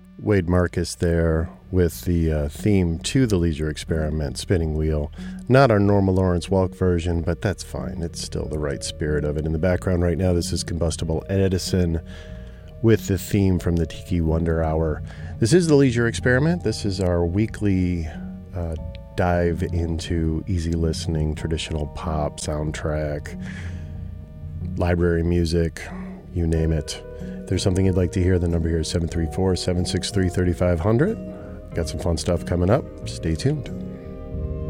Wade Marcus there with the theme to the Leisure Experiment, Spinning Wheel. Not our normal Lawrence Welk version, but that's fine. It's still the right spirit of it. In the background right now, this is Combustible Edison with the theme from the Tiki Wonder Hour. This is the Leisure Experiment. This is our weekly dive into easy listening, traditional pop, soundtrack, library music, you name it. If there's something you'd like to hear, the number here is 734-763-3500. Got some fun stuff coming up. Stay tuned.